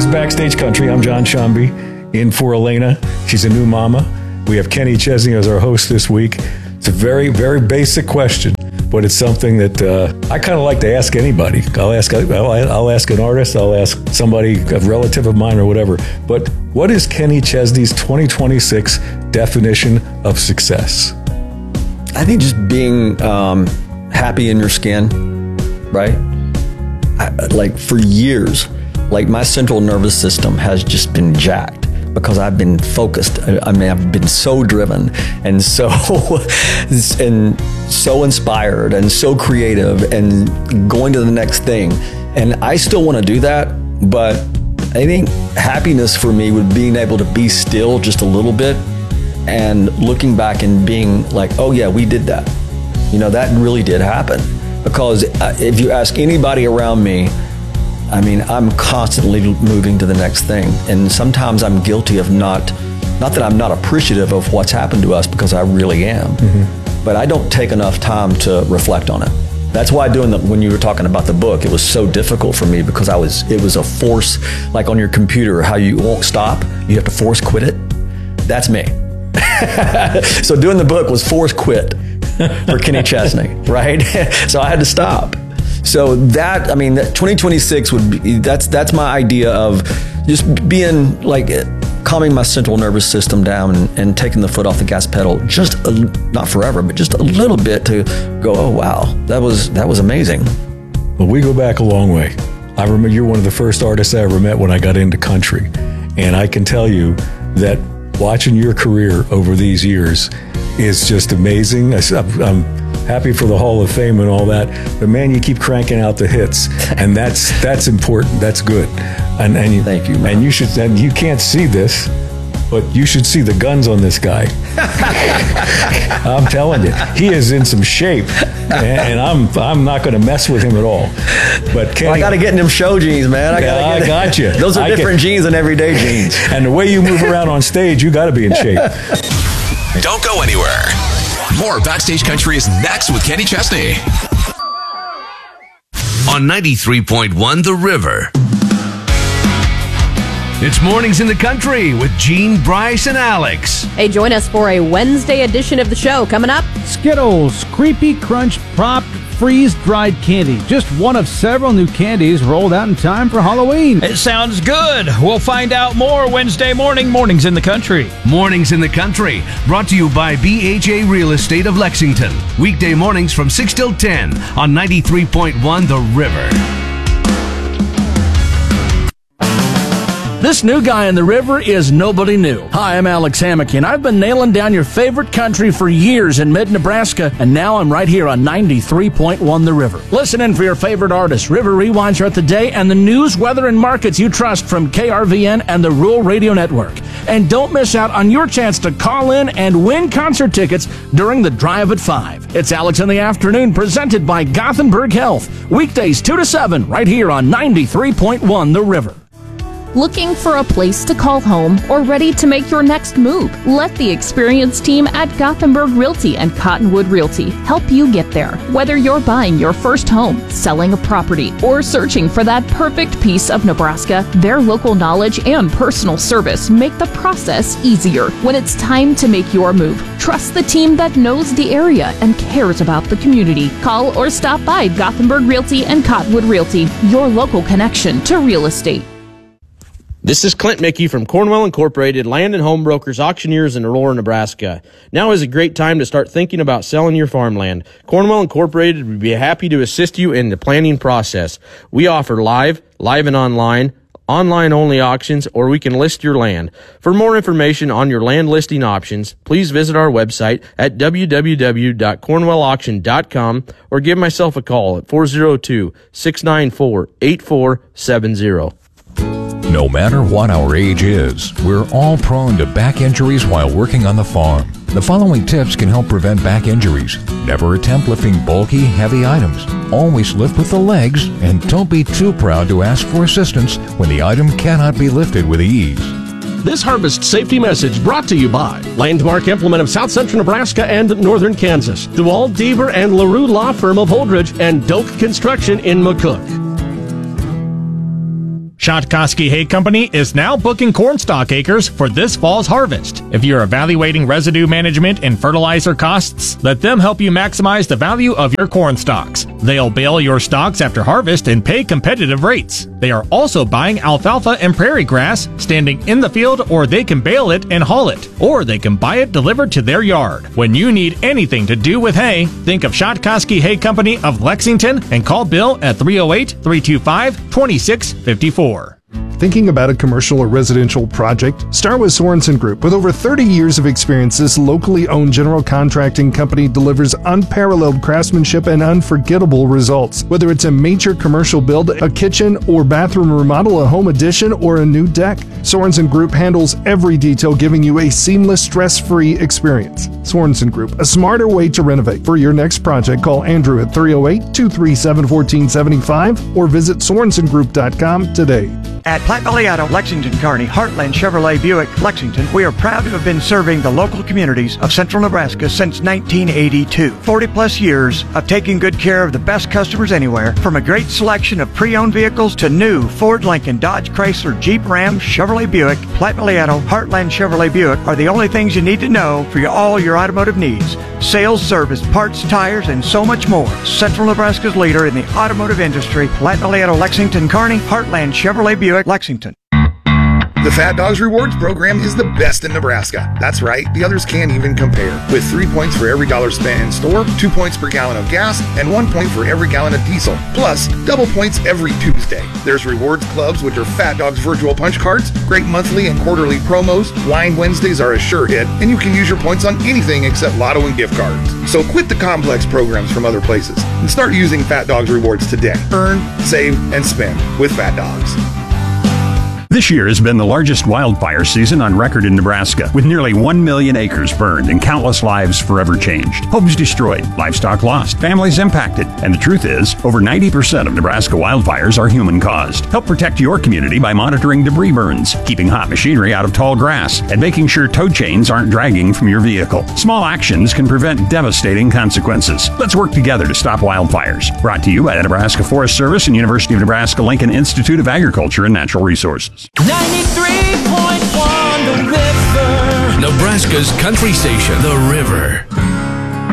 is Backstage Country. I'm John Shambi, in for Elena. She's a new mama. We have Kenny Chesney as our host this week. It's a very, very basic question, but it's something that I kind of like to ask anybody. I'll ask an artist, I'll ask somebody, a relative of mine or whatever. But what is Kenny Chesney's 2026 definition of success? I think just being happy in your skin, right? Like for years, like my central nervous system has just been jacked because I've been focused. I mean, I've been so driven and so inspired and so creative and going to the next thing. And I still want to do that, but I think happiness for me would being able to be still just a little bit and looking back and being like, oh yeah, we did that. You know, that really did happen. Because if you ask anybody around me, I mean, I'm constantly moving to the next thing. And sometimes I'm guilty of not that I'm not appreciative of what's happened to us, because I really am. Mm-hmm. But I don't take enough time to reflect on it. That's why when you were talking about the book, it was so difficult for me, because it was a force, like on your computer, how you won't stop, you have to force quit it. That's me. So doing the book was force quit for Kenny Chesney, right? So I had to stop. So that 2026 would be, that's my idea of just being like, calming my central nervous system down and taking the foot off the gas pedal, just not forever, but just a little bit, to go, oh wow, that was amazing. Well, we go back a long way. I remember you're one of the first artists I ever met when I got into country. And I can tell you that watching your career over these years is just amazing. I'm happy for the Hall of Fame and all that, but man, you keep cranking out the hits, and that's important. That's good. And thank you, man. And you can't see this, but you should see the guns on this guy. I'm telling you, he is in some shape, and I'm not going to mess with him at all. But Kenny, I got to get in them show jeans, man. I got you. Those are different jeans than everyday jeans. And the way you move around on stage, you got to be in shape. Don't go anywhere. More Backstage Country is next with Kenny Chesney on 93.1 The River. It's Mornings in the Country with Gene, Bryce, and Alex. Hey, join us for a Wednesday edition of the show. Coming up, Skittles Creepy Crunch Popped Freeze-Dried Candy. Just one of several new candies rolled out in time for Halloween. It sounds good. We'll find out more Wednesday morning. Mornings in the Country. Mornings in the Country, brought to you by BHA Real Estate of Lexington. Weekday mornings from 6 till 10 on 93.1 The River. This new guy in the river is nobody new. Hi, I'm Alex Hammocky, and I've been nailing down your favorite country for years in mid-Nebraska, and now I'm right here on 93.1 The River. Listen in for your favorite artists, River Rewinds throughout the day, and the news, weather, and markets you trust from KRVN and the Rural Radio Network. And don't miss out on your chance to call in and win concert tickets during the Drive at 5. It's Alex in the Afternoon, presented by Gothenburg Health. Weekdays 2 to 7, right here on 93.1 The River. Looking for a place to call home or ready to make your next move? Let the experienced team at Gothenburg Realty and Cottonwood Realty help you get there. Whether you're buying your first home, selling a property, or searching for that perfect piece of Nebraska, their local knowledge and personal service make the process easier. When it's time to make your move, trust the team that knows the area and cares about the community. Call or stop by Gothenburg Realty and Cottonwood Realty, your local connection to real estate. This is Clint Mickey from Cornwell Incorporated, Land and Home Brokers, Auctioneers in Aurora, Nebraska. Now is a great time to start thinking about selling your farmland. Cornwell Incorporated would be happy to assist you in the planning process. We offer live and online only auctions, or we can list your land. For more information on your land listing options, please visit our website at www.cornwellauction.com or give myself a call at 402-694-8470. No matter what our age is, we're all prone to back injuries while working on the farm. The following tips can help prevent back injuries. Never attempt lifting bulky, heavy items. Always lift with the legs, and don't be too proud to ask for assistance when the item cannot be lifted with ease. This harvest safety message brought to you by Landmark Implement of South Central Nebraska and Northern Kansas, DeWalt, Deaver, and LaRue Law Firm of Holdridge, and Doak Construction in McCook. Shotkoski Hay Company is now booking cornstalk acres for this fall's harvest. If you're evaluating residue management and fertilizer costs, let them help you maximize the value of your corn stalks. They'll bale your stalks after harvest and pay competitive rates. They are also buying alfalfa and prairie grass, standing in the field, or they can bale it and haul it, or they can buy it delivered to their yard. When you need anything to do with hay, think of Shotkoski Hay Company of Lexington and call Bill at 308-325-2654. Thinking about a commercial or residential project? Start with Sorensen Group. With over 30 years of experience, this locally owned general contracting company delivers unparalleled craftsmanship and unforgettable results. Whether it's a major commercial build, a kitchen or bathroom remodel, a home addition, or a new deck, Sorensen Group handles every detail, giving you a seamless, stress-free experience. Sorensen Group, a smarter way to renovate. For your next project, call Andrew at 308-237-1475 or visit SorensenGroup.com today. At Platte Valley Auto, Lexington, Kearney, Heartland Chevrolet Buick, Lexington, we are proud to have been serving the local communities of central Nebraska since 1982. 40 plus years of taking good care of the best customers anywhere, from a great selection of pre-owned vehicles to new Ford, Lincoln, Dodge, Chrysler, Jeep, Ram, Chevrolet Buick. Platte Valley Auto, Heartland Chevrolet Buick are the only things you need to know for all your automotive needs. Sales, service, parts, tires, and so much more. Central Nebraska's leader in the automotive industry, Platte Valley Auto, Lexington, Kearney, Heartland Chevrolet Buick, Lexington. The Fat Dogs Rewards program is the best in Nebraska. That's right, the others can't even compare. With 3 points for every dollar spent in store, 2 points per gallon of gas, and 1 point for every gallon of diesel. Plus, double points every Tuesday. There's rewards clubs, which are Fat Dogs virtual punch cards, great monthly and quarterly promos, Wine Wednesdays are a sure hit, and you can use your points on anything except lotto and gift cards. So quit the complex programs from other places and start using Fat Dogs Rewards today. Earn, save, and spend with Fat Dogs. This year has been the largest wildfire season on record in Nebraska, with nearly 1 million acres burned and countless lives forever changed. Homes destroyed, livestock lost, families impacted. And the truth is, over 90% of Nebraska wildfires are human-caused. Help protect your community by monitoring debris burns, keeping hot machinery out of tall grass, and making sure tow chains aren't dragging from your vehicle. Small actions can prevent devastating consequences. Let's work together to stop wildfires. Brought to you by the Nebraska Forest Service and University of Nebraska-Lincoln Institute of Agriculture and Natural Resources. 93.1 The River. Nebraska's country station, The River.